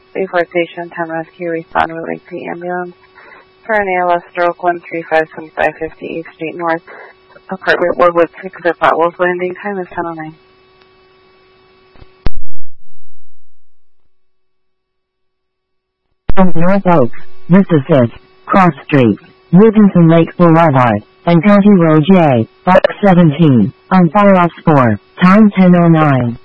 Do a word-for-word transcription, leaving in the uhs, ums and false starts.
before station, ten rescue, respond with Lake P ambulance. For an A L S stroke, one three five seven five fifty-eighth Street North, apartment Woodwood six at Wolf Landing, time is ten oh nine. North Oaks, this is fifth, Cross Street, Livingston Lake Boulevard, and County Road J, seventeen, on fire off score, time ten oh nine.